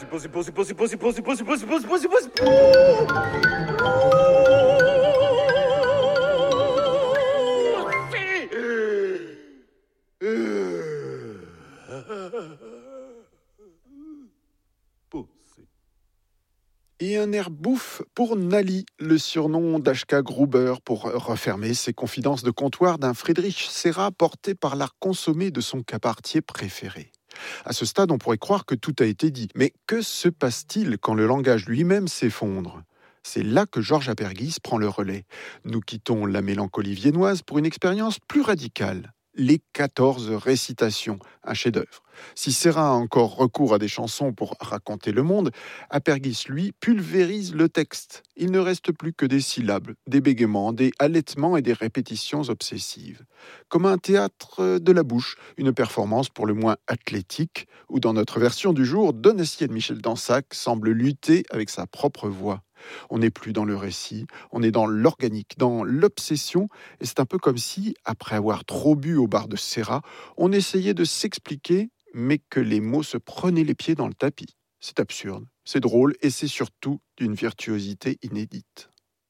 Et un air bouffe pour Nali, le surnom d'H.K. Gruber, pour refermer ses confidences de comptoir d'un Friedrich Serra porté par l'art consommé de son cabaretier préféré. À ce stade, on pourrait croire que tout a été dit. Mais que se passe-t-il quand le langage lui-même s'effondre ? C'est là que Georges Apergis prend le relais. Nous quittons la mélancolie viennoise pour une expérience plus radicale. Les 14 récitations, un chef-d'œuvre. Si Serra a encore recours à des chansons pour raconter le monde, Apergis, lui, pulvérise le texte. Il ne reste plus que des syllabes, des bégaiements, des halètements et des répétitions obsessives. Comme un théâtre de la bouche, une performance pour le moins athlétique, où dans notre version du jour, Donatier de Michel Dansac semble lutter avec sa propre voix. On n'est plus dans le récit, on est dans l'organique, dans l'obsession, et c'est un peu comme si, après avoir trop bu au bar de Serra, on essayait de s'expliquer, mais que les mots se prenaient les pieds dans le tapis. C'est absurde, c'est drôle, et c'est surtout d'une virtuosité inédite.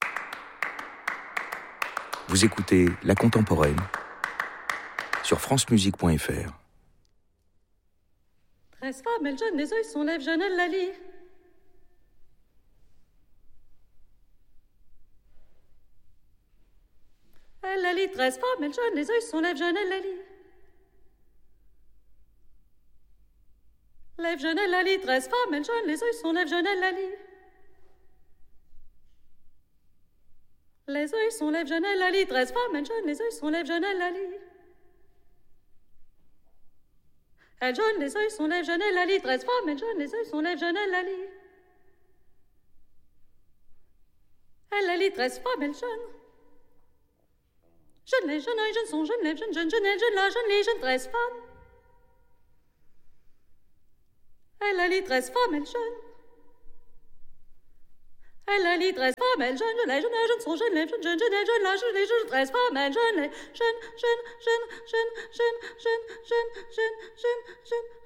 Vous écoutez La Contemporaine sur francemusique.fr. 13 femmes, elles jeûnent, les œils sont lèvres, jeûnent, elles la lit. Elle la lit, 13 femmes, elles jeûnent, les œils sont lèvres, jeûnent, elle la lit. Lèvres, jeûnent, elle la lit, 13 femmes, elles jeûnent, les œils sont lèvres, jeûnent, elle la lit. Les œils sont lèvres, jeûnent, elle la lit, 13 femmes, elles jeûnent, les œils sont lèvres, jeûnent, elle la lit. Elle jeûne, les œils sont lèvres, jeûnent, elle la lit, 13 femmes, elles jeûnent, les œils sont lèvres, jeûnent, elle la lit. Elle la lit, 13 femmes, elles jeûnent. Jeûne les jeunes, jeunes sont jeunes, les jeunes, jeunes, jeunes, les jeunes, la jeune, les jeunes, 13 femmes. Elle a les 13 femmes, elle jeûne. Elle a les 13 femmes, elle jeûne, les jeunes sont jeunes, les jeunes, jeunes, jeunes, les jeunes, la jeune, les jeunes, 13 femmes, elle jeûne, les jeunes, jeunes, jeunes, jeunes, jeunes, jeunes, jeunes, jeunes, jeunes, jeunes.